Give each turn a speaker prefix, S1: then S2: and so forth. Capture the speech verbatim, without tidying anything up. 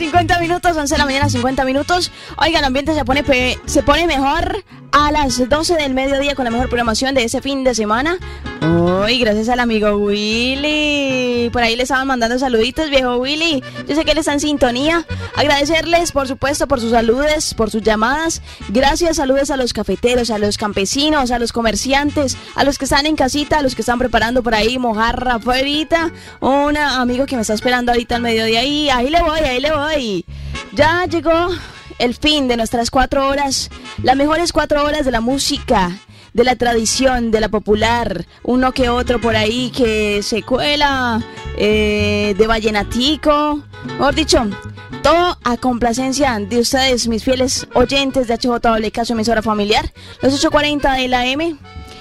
S1: cincuenta minutos, once de la mañana, cincuenta minutos. Oiga, el ambiente se pone, pe se pone mejor a las doce del mediodía con la mejor programación de ese fin de semana. Uy, gracias al amigo Willy. Por ahí le estaban mandando saluditos, viejo Willy. Yo sé que él está en sintonía. Agradecerles, por supuesto, por sus saludos, por sus llamadas. Gracias, saludos a los cafeteros, a los campesinos, a los comerciantes, a los que están en casita, a los que están preparando por ahí mojarra afuerita. Un amigo que me está esperando ahorita al mediodía. Ahí, ahí le voy, ahí le voy. Ya llegó el fin de nuestras cuatro horas, las mejores cuatro horas de la música, de la tradición, de la popular, uno que otro por ahí que se cuela, eh, de vallenatico, mejor dicho, todo a complacencia de ustedes, mis fieles oyentes de H J W K, su emisora familiar, los ocho cuarenta de la M.